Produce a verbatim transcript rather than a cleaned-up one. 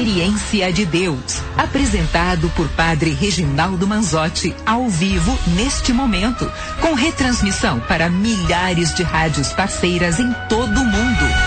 Experiência de Deus, apresentado por Padre Reginaldo Manzotti, ao vivo neste momento, com retransmissão para milhares de rádios parceiras em todo o mundo.